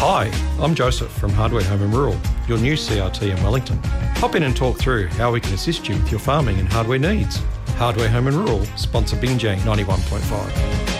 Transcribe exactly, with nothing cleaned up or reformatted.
Hi, I'm Joseph from Hardware Home and Rural, your new C R T in Wellington. Hop in and talk through how we can assist you with your farming and hardware needs. Hardware Home and Rural, sponsor Binjang ninety-one point five.